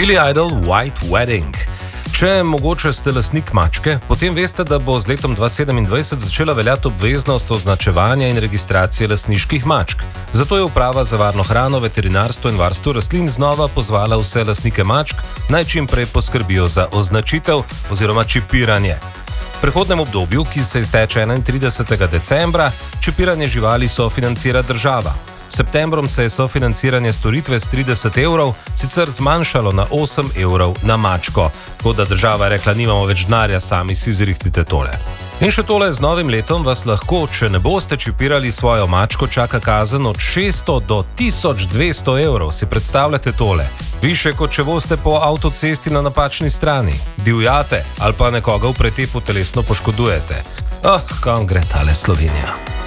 Billy Idol White Wedding. Če mogoče ste lastnik mačke, potem veste, da bo z letom 2027 začela veljati obveznost označevanja in registracije lastniških mačk. Zato je Uprava za varno hrano, veterinarstvo in varstvo rastlin znova pozvala vse lastnike mačk, naj čim prej poskrbijo za označitev oziroma čipiranje. V prehodnem obdobju, ki se izteče 31. decembra, čipiranje živali sofinancira država. S septembrom se je sofinanciranje storitve s 30 evrov sicer zmanjšalo na 8 evrov na mačko, kot da država je rekla, nimamo več denarja, sami si zrihtite tole. In še tole, z novim letom vas lahko, če ne boste čipirali svojo mačko, čaka kazen od 600 do 1200 evrov. Si predstavljate tole? Više, kot če boste po avtocesti na napačni strani, divjate ali pa nekoga v pretepu telesno poškodujete. Kam gre tale Slovenija?